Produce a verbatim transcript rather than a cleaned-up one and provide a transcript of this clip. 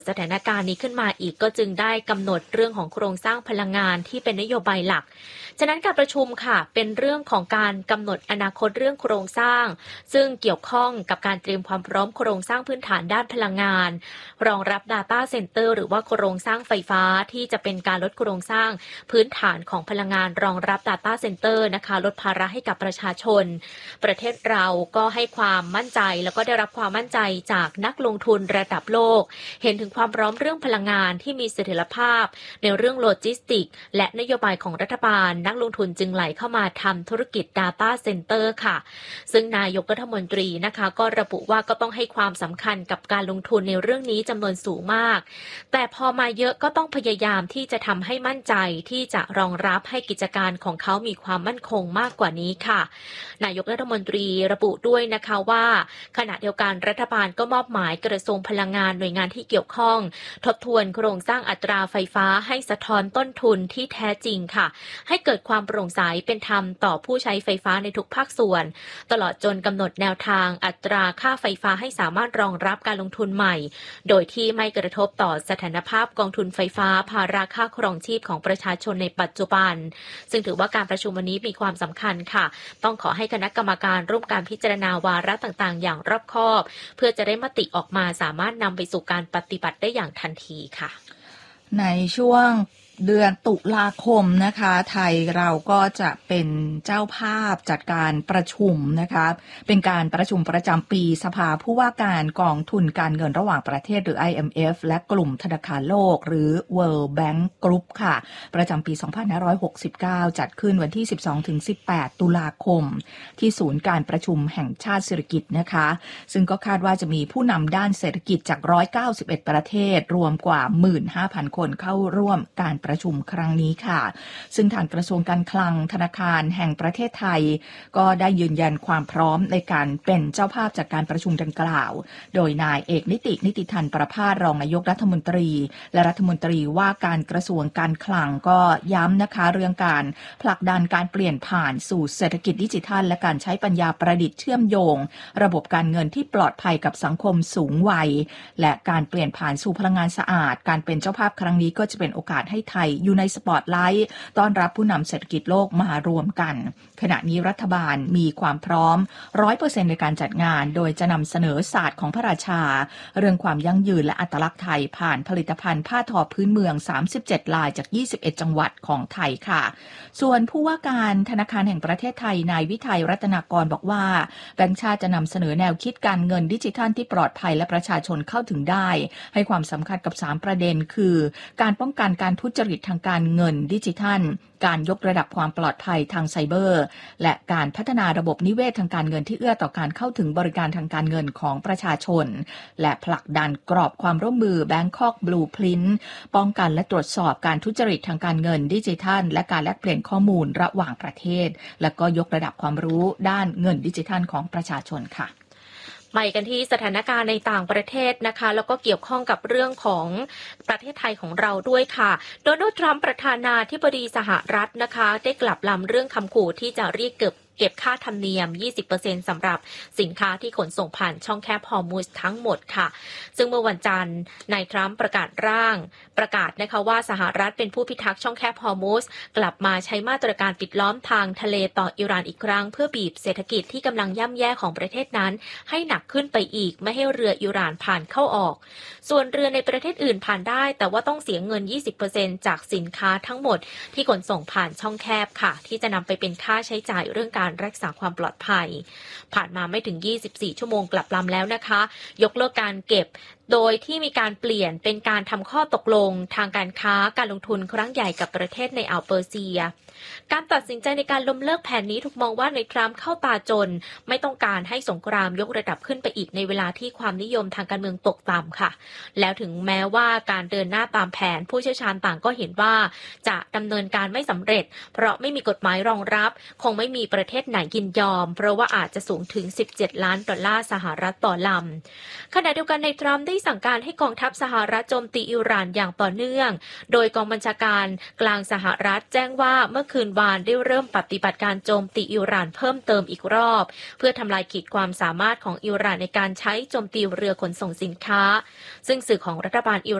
สถานการณ์นี้ขึ้นมาอีกก็จึงได้กำหนดเรื่องของโครงสร้างพลังงานที่เป็นนโยบายหลักฉะนั้นการประชุมค่ะเป็นเรื่องของการกำหนดอนาคตเรื่องโครงสร้างซึ่งเกี่ยวข้องกับการเตรียมความพร้อมโครงสร้างพื้นฐานด้านพลังงานรองรับ Data Center หรือว่าโครงสร้างไฟฟ้าที่จะเป็นการลดโครงสร้างพื้นฐานของพลังงานรองรับ Data Center นะคะลดภาระให้กับประชาชนประเทศเราก็ให้ความมั่นใจแล้วก็ได้รับความมั่นใจจากนักลงทุนระดับโลกเห็นถึงความพร้อมเรื่องพลังงานที่มีเสถียรภาพในเรื่องโลจิสติกและนโยบายของรัฐบาลนักลงทุนจึงไหลเข้ามาทำธุรกิจ Data Center ค่ะซึ่งนายกรัฐมนตรีนะคะก็ระบุว่าก็ต้องให้ความสำคัญกับการลงทุนในเรื่องนี้จำนวนสูงมากแต่พอมาเยอะก็ต้องพยายามที่จะทำให้มั่นใจที่จะรองรับให้กิจการของเขามีความมั่นคงมากกว่านี้ค่ะนายกรัฐมนตรีระบุด้วยนะคะว่าขณะเดียวกันรัฐบาลก็มอบหมายกระทรวงพลังงานหน่วยงานที่เกี่ยวข้องทบทวนโครงสร้างอัตราไฟฟ้าให้สะท้อนต้นทุนที่แท้จริงค่ะให้เกิดความโปร่งใสเป็นธรรมต่อผู้ใช้ไฟฟ้าในทุกภาคส่วนตลอดจนกำหนดแนวทางอัตราค่าไฟฟ้าให้สามารถรองรับการลงทุนใหม่โดยที่ไม่กระทบต่อสถานภาพกองทุนไฟฟ้าภาระค่าครองชีพของประชาชนในปัจจุบันซึ่งถือว่าการประชุมวันนี้มีความสำคัญค่ะต้องขอให้คณะกรรมการร่วมการพิจารณาวาระต่างๆอย่างรอบคอบเพื่อจะได้มติออกมาสามารถนำไปสู่การปฏิบัติได้อย่างทันทีค่ะในช่วงเดือนตุลาคมนะคะไทยเราก็จะเป็นเจ้าภาพจัดการประชุมนะคะเป็นการประชุมประจำปีสภาผู้ว่าการกองทุนการเงินระหว่างประเทศหรือ ไอ เอ็ม เอฟ และกลุ่มธนาคารโลกหรือ World Bank Group ค่ะประจำปีสองพันห้าร้อยหกสิบเก้าจัดขึ้นวันที่ สิบสองถึงสิบแปด ตุลาคมที่ศูนย์การประชุมแห่งชาติสิริกิติ์นะคะซึ่งก็คาดว่าจะมีผู้นำด้านเศรษฐกิจจากหนึ่งร้อยเก้าสิบเอ็ดประเทศรวมกว่า หนึ่งหมื่นห้าพัน คนเข้าร่วมการประชุมครั้งนี้ค่ะซึ่งทางกระทรวงการคลังธนาคารแห่งประเทศไทยก็ได้ยืนยันความพร้อมในการเป็นเจ้าภาพจากการประชุมดังกล่าวโดยนายเอกนิตินิติธันประภาสรองนายกรัฐมนตรีและรัฐมนตรีว่าการกระทรวงการคลังก็ย้ำนะคะเรื่องการผลักดันการเปลี่ยนผ่านสู่เศรษฐกิจดิจิทัลและการใช้ปัญญาประดิษฐ์เชื่อมโยงระบบการเงินที่ปลอดภัยกับสังคมสูงวัยและการเปลี่ยนผ่านสู่พลังงานสะอาดการเป็นเจ้าภาพครั้งนี้ก็จะเป็นโอกาสให้ไทยอยู่ในสปอตไลท์ต้อนรับผู้นำเศรษฐกิจโลกมารวมกันขณะนี้รัฐบาลมีความพร้อม ร้อยเปอร์เซ็นต์ ในการจัดงานโดยจะนำเสนอศาสตร์ของพระราชาเรื่องความยั่งยืนและอัตลักษณ์ไทยผ่านผลิตภัณฑ์ผ้าทอพื้นเมืองสามสิบเจ็ดลายจากยี่สิบเอ็ดจังหวัดของไทยค่ะส่วนผู้ว่าการธนาคารแห่งประเทศไทยนายวิทัยรัตนากรบอกว่าแบงก์ชาติจะนำเสนอแนวคิดการเงินดิจิทัลที่ปลอดภัยและประชาชนเข้าถึงได้ให้ความสำคัญกับสามประเด็นคือการป้องกันการทุจริตทางการเงินดิจิทัลการยกระดับความปลอดภัยทางไซเบอร์และการพัฒนาระบบนิเวศทางการเงินที่เอื้อต่อการเข้าถึงบริการทางการเงินของประชาชนและผลักดันกรอบความร่วมมือ Bangkok Blueprint ป้องกันและตรวจสอบการทุจริตทางการเงินดิจิทัลและการแลกเปลี่ยนข้อมูลระหว่างประเทศและก็ยกระดับความรู้ด้านเงินดิจิทัลของประชาชนค่ะไปกันที่สถานการณ์ในต่างประเทศนะคะแล้วก็เกี่ยวข้องกับเรื่องของประเทศไทยของเราด้วยค่ะโดนัลด์ทรัมป์ประธานาธิบดีสหรัฐนะคะได้กลับลำเรื่องคำขู่ที่จะเรียกเก็บเก็บค่าธรรมเนียม ยี่สิบเปอร์เซ็นต์ สำหรับสินค้าที่ขนส่งผ่านช่องแคบฮอร์มุซทั้งหมดค่ะซึ่งเมื่อวันจันทร์นายทรัมป์ประกาศร่างประกาศนะคะว่าสหรัฐเป็นผู้พิทักษ์ช่องแคบฮอร์มุซกลับมาใช้มาตรการปิดล้อมทางทะเลต่ออิหร่านอีกครั้งเพื่อบีบเศรษฐกิจที่กำลังย่ำแย่ของประเทศนั้นให้หนักขึ้นไปอีกไม่ให้เรืออิหร่านผ่านเข้าออกส่วนเรือในประเทศอื่นผ่านได้แต่ว่าต้องเสียเงิน ยี่สิบเปอร์เซ็นต์ จากสินค้าทั้งหมดที่ขนส่งผ่านช่องแคบค่ะที่จะนำไปเป็นค่าใช้จ่ายเรื่องการรักษาความปลอดภัยผ่านมาไม่ถึงยี่สิบสี่ชั่วโมงกลับลำแล้วนะคะยกเลิกการเก็บโดยที่มีการเปลี่ยนเป็นการทำข้อตกลงทางการค้าการลงทุนครั้งใหญ่กับประเทศในอ่าวเปอร์เซียการตัดสินใจในการล้มเลิกแผนนี้ถูกมองว่าในทรัมป์เข้าตาจนไม่ต้องการให้สงครามยกระดับขึ้นไปอีกในเวลาที่ความนิยมทางการเมืองตกต่ำค่ะแล้วถึงแม้ว่าการเดินหน้าตามแผนผู้เชี่ยวชาญต่างก็เห็นว่าจะดำเนินการไม่สำเร็จเพราะไม่มีกฎหมายรองรับคงไม่มีประเทศไหนยินยอมเพราะว่าอาจจะสูงถึงสิบเจ็ดล้านดอลลาร์สหรัฐต่อลำขณะเดียวกันในทรัมป์ได้สั่งการให้กองทัพสหรัฐโจมตีอิหร่านอย่างต่อเนื่องโดยกองบัญชาการกลางสหรัฐแจ้งว่าเมื่อคืนวานได้เริ่มปฏิบัติการโจมตีอิหร่านเพิ่มเติมอีกรอบเพื่อทำลายขีดความสามารถของอิหร่านในการใช้โจมตีเรือขนส่งสินค้าซึ่งสื่อของรัฐบาลอิ